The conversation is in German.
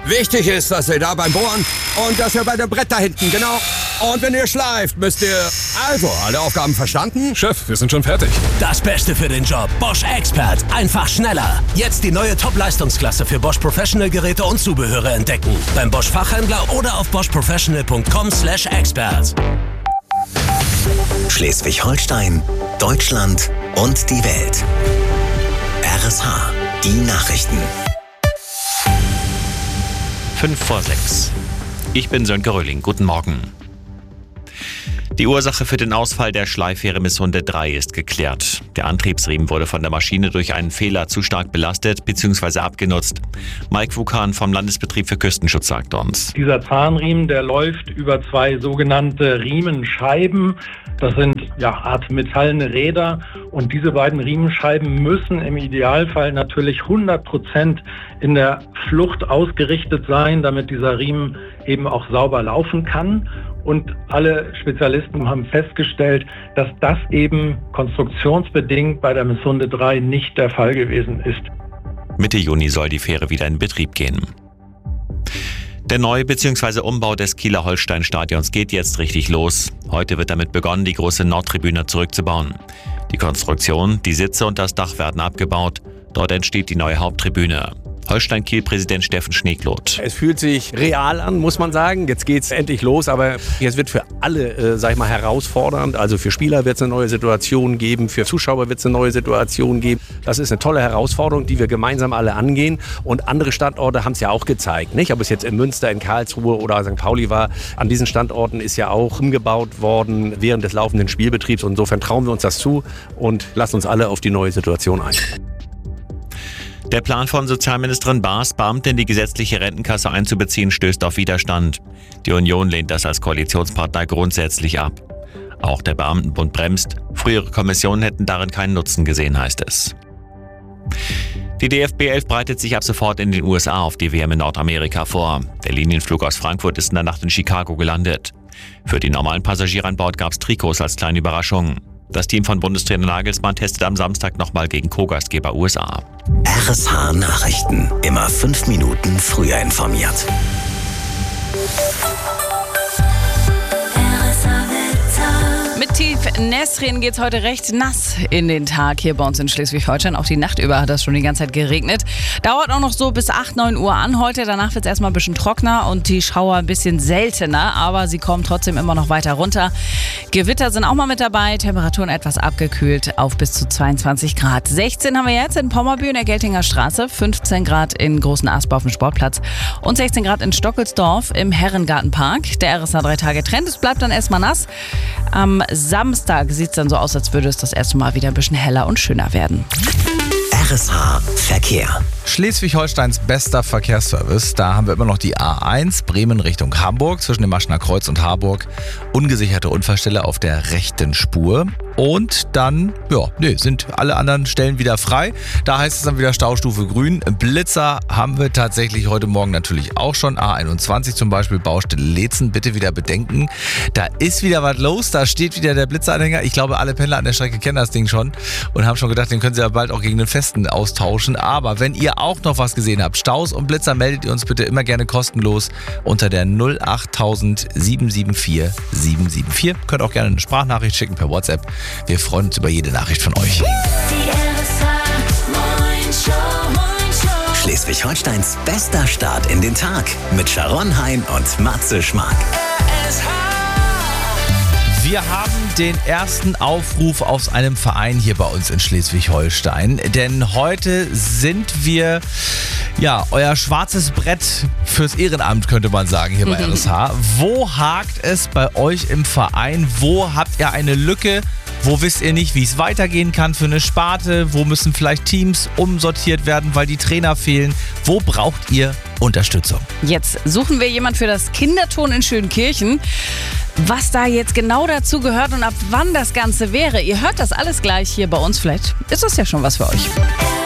Wichtig ist, dass ihr da beim Bohren und dass ihr bei dem Brett da hinten, genau. Und wenn ihr schleift, müsst ihr... Also, alle Aufgaben verstanden? Chef, wir sind schon fertig. Das Beste für den Job. Bosch Expert. Einfach schneller. Jetzt die neue Top-Leistungsklasse für Bosch Professional Geräte und Zubehöre entdecken. Beim Bosch Fachhändler oder auf boschprofessional.com/expert. Schleswig-Holstein, Deutschland und die Welt. RSH, die Nachrichten. 5:06. Ich bin Sönke Röhling. Guten Morgen. Die Ursache für den Ausfall der Schleifähre Missunde 3 ist geklärt. Der Antriebsriemen wurde von der Maschine durch einen Fehler zu stark belastet bzw. abgenutzt. Mike Wukan vom Landesbetrieb für Küstenschutz sagt uns. Dieser Zahnriemen, der läuft über zwei sogenannte Riemenscheiben. Das sind Art metallene Räder. Und diese beiden Riemenscheiben müssen im Idealfall natürlich 100% in der Flucht ausgerichtet sein, damit dieser Riemen eben auch sauber laufen kann. Und alle Spezialisten haben festgestellt, dass das eben konstruktionsbedingt bei der Missunde 3 nicht der Fall gewesen ist. Mitte Juni soll die Fähre wieder in Betrieb gehen. Der Neu- bzw. Umbau des Kieler Holstein-Stadions geht jetzt richtig los. Heute wird damit begonnen, die große Nordtribüne zurückzubauen. Die Konstruktion, die Sitze und das Dach werden abgebaut. Dort entsteht die neue Haupttribüne. Holstein-Kiel-Präsident Steffen Schneekloth. Es fühlt sich real an, muss man sagen. Jetzt geht's endlich los, aber es wird für alle, herausfordernd. Also für Spieler wird es eine neue Situation geben, für Zuschauer wird es eine neue Situation geben. Das ist eine tolle Herausforderung, die wir gemeinsam alle angehen. Und andere Standorte haben es ja auch gezeigt, nicht? Ob es jetzt in Münster, in Karlsruhe oder St. Pauli war. An diesen Standorten ist ja auch umgebaut worden während des laufenden Spielbetriebs. Und insofern trauen wir uns das zu und lassen uns alle auf die neue Situation ein. Der Plan von Sozialministerin Baas, Beamte in die gesetzliche Rentenkasse einzubeziehen, stößt auf Widerstand. Die Union lehnt das als Koalitionspartner grundsätzlich ab. Auch der Beamtenbund bremst. Frühere Kommissionen hätten darin keinen Nutzen gesehen, heißt es. Die DFB 11 breitet sich ab sofort in den USA auf die WM in Nordamerika vor. Der Linienflug aus Frankfurt ist in der Nacht in Chicago gelandet. Für die normalen Passagiere an Bord gab es Trikots als kleine Überraschung. Das Team von Bundestrainer Nagelsmann testet am Samstag nochmal gegen Co-Gastgeber USA. RSH Nachrichten. Immer 5 Minuten früher informiert. Mit Tief Nesrin geht's heute recht nass in den Tag hier bei uns in Schleswig-Holstein. Auch die Nacht über hat das schon die ganze Zeit geregnet. Dauert auch noch so bis 8, 9 Uhr an heute. Danach wird's erstmal ein bisschen trockener und die Schauer ein bisschen seltener. Aber sie kommen trotzdem immer noch weiter runter. Gewitter sind auch mal mit dabei. Temperaturen etwas abgekühlt auf bis zu 22 Grad. 16 haben wir jetzt in Pommerbühl in der Geltinger Straße. 15 Grad in Großen Asper auf dem Sportplatz. Und 16 Grad in Stockelsdorf im Herrengartenpark. Der RSH 3-Tage-Trend. Es bleibt dann erstmal nass. Am Samstag sieht es dann so aus, als würde es das erste Mal wieder ein bisschen heller und schöner werden. RSH Verkehr. Schleswig-Holsteins bester Verkehrsservice. Da haben wir immer noch die A1 Bremen Richtung Hamburg zwischen dem Maschener Kreuz und Harburg. Ungesicherte Unfallstelle auf der rechten Spur. Und dann, sind alle anderen Stellen wieder frei. Da heißt es dann wieder Staustufe grün. Blitzer haben wir tatsächlich heute Morgen natürlich auch schon. A21 zum Beispiel, Baustelle Leetzen. Bitte wieder bedenken. Da ist wieder was los. Da steht wieder der Blitzeranhänger. Ich glaube, alle Pendler an der Strecke kennen das Ding schon und haben schon gedacht, den können sie ja bald auch gegen den festen austauschen. Aber wenn ihr auch noch was gesehen habt, Staus und Blitzer, meldet ihr uns bitte immer gerne kostenlos unter der 08000 774 774. Könnt auch gerne eine Sprachnachricht schicken per WhatsApp. Wir freuen uns über jede Nachricht von euch. Schleswig-Holsteins bester Start in den Tag mit Sharon Hein und Matze Schmark. Wir haben den ersten Aufruf aus einem Verein hier bei uns in Schleswig-Holstein, denn heute sind wir, euer schwarzes Brett fürs Ehrenamt, könnte man sagen, hier bei RSH. Wo hakt es bei euch im Verein? Wo habt ihr eine Lücke? Wo wisst ihr nicht, wie es weitergehen kann für eine Sparte? Wo müssen vielleicht Teams umsortiert werden, weil die Trainer fehlen? Wo braucht ihr Unterstützung? Jetzt suchen wir jemand für das Kinderturnen in Schönkirchen. Was da jetzt genau dazu gehört und ab wann das Ganze wäre, ihr hört das alles gleich hier bei uns. Vielleicht ist das ja schon was für euch.